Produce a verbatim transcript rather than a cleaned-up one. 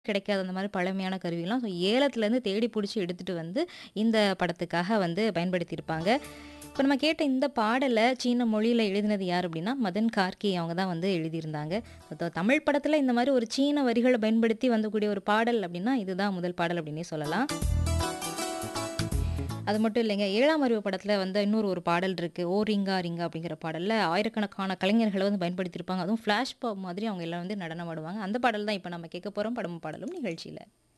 கிடைக்காத அந்த மாரி பழமையான கருவிலாம் ஸோ ஏலத்துலேருந்து தேடி புடிச்சு எடுத்துட்டு வந்து இந்த படத்துக்காக வந்து பயன்படுத்தியிருப்பாங்க. இப்ப நம்ம கேட்ட இந்த பாடல சீன மொழியில எழுதினது யார் அப்டின்னா, மதன் கார்கே அவங்க தான் வந்து எழுதியிருந்தாங்க. த தமிழ் படத்துல இந்த மாரி ஒரு சீன வரிகள பயன்படுத்தி வந்தக்கூடிய ஒரு பாடல் அப்டின்னா, இதுதான் முதல் பாடல் அப்டின்னே சொல்லலாம். அது மட்டும் இல்லைங்க. ஏழாம் அறிவு படத்துல வந்து இன்னொரு ஒரு பாடல் இருக்கு. "ஓ ரிங்கா ரிங்கா" அப்படிங்கிற பாடல்ல ஆயிரக்கணக்கான கலைஞர்கள வந்து பயன்படுத்தியிருப்பாங்க. அதுவும் ஃபிளாஷ் மாப் மாதிரி அவங்க எல்லாம் வந்து நடனம் ஆடுவாங்க. அந்த பாடல் தான் இப்ப நம்ம கேட்க போறோம். படமும் பாடலும் நிகழ்ச்சியில.